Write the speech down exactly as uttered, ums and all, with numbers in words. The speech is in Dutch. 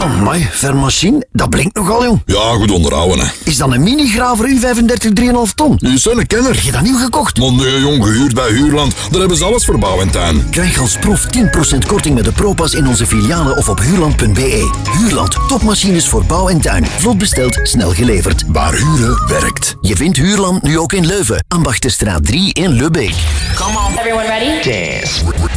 Amai, Vermachine, dat blinkt nogal, jong. Ja, goed onderhouden, hè. Is dat een mini-graver U vijfendertig drie komma vijf ton? Die is een kenner. Heb je dat nieuw gekocht? Maar nee, jong, gehuurd bij Huurland. Daar hebben ze alles voor bouw en tuin. Krijg als prof tien procent korting met de Propas in onze filialen of op huurland punt be. Huurland, topmachines voor bouw en tuin. Vlot besteld, snel geleverd. Waar huren werkt. Je vindt Huurland nu ook in Leuven. Ambachtenstraat drie in Lubbeek. Come on. Everyone ready? Dance.